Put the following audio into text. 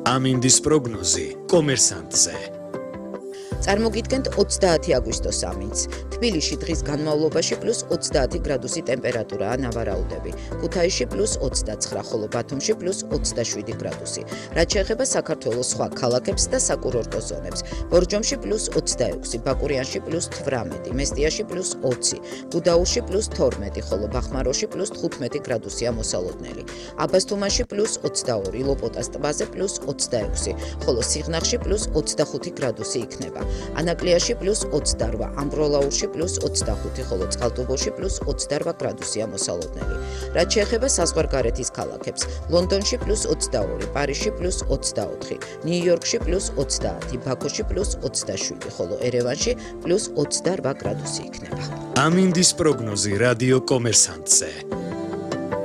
ამინდის პროგნოზი კომერსანტზე. წარმოგიდგენთ 30 აგვისტოს ამინდს. თბილისში დღის განმავლობაში პლუს 30 გრადუსი ტემპერატურაა ნავარაუდები. ქუთაისში პლუს 29, ხოლო ბათუმში პლუს 27 გრადუსი. რაც შეეხება საქართველოს სხვა ქალაქებს და საკურორტო ზონებს. ბორჯომში პლუს 26, ბაკურიანში პლუს 18, მესტიაში პლუს 20, გუდაუთში პლუს 12, ხოლო ბახმაროში პლუს 15 გრადუსია მოსალოდნელი. აბასთუმანში პლუს 22, ლოპოტას ტბაზე პლუს 26, ხოლო სიღნაღში პლუს 25 გრადუსი იქნება. ანაკლიაში პლუს 28, ამბროლაურში პლუს 25, ხოლო წყალტუბოში პლუს 28 გრადუსია მოსალოდნელი. რაც შეეხება საზღვარგარეთის ქალაქებს, ლონდონში პლუს 22, პარიზში პლუს 24, ნიუ-იორკში პლუს 30, ბაქოში პლუს 27, ხოლო ერევანში პლუს 28 გრადუსი იქნება. ამინდის პროგნოზი რადიო კომერსანტზე.